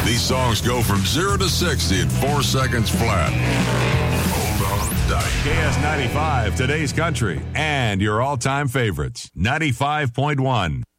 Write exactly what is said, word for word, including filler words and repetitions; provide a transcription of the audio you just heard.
These songs go from zero to sixty in four seconds flat. Hold on tight. K S ninety-five, today's country, and your all-time favorites. ninety-five point one.